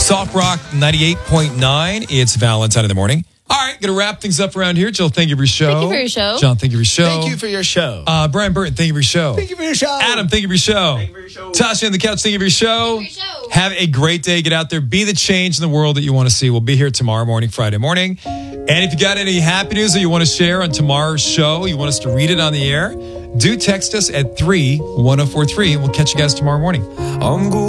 Soft Rock 98.9. It's Valentine in the morning. All right, going to wrap things up around here. Jill, thank you for your show. Thank you for your show. John, thank you for your show. Thank you for your show. Brian Burton, thank you for your show. Thank you for your show. Adam, thank you for your show. Thank you for your show. Tasha on the couch, thank you for your show. Thank you for your show. Have a great day. Get out there. Be the change in the world that you want to see. We'll be here tomorrow morning, Friday morning. And if you got any happy news that you want to share on tomorrow's show, you want us to read it on the air, do text us at 31043, and we'll catch you guys tomorrow morning. I'm good.